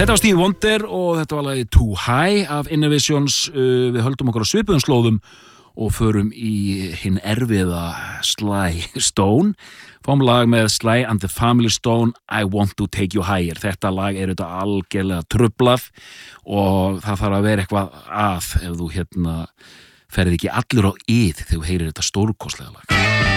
Þetta var Stevie Wonder og þetta var lagið Too High af Innovations. Við höldum okkur á svipuðum slóðum og förum í hinn erfiða Sly Stone. Fáum lag með Sly and the Family Stone, I Want to Take You Higher. Þetta lag er auðvitað algjörlega trublað og það þarf að vera eitthvað að ef þú ferð ekki allur á ið þegar þú heyrir þetta stórkostlega lag.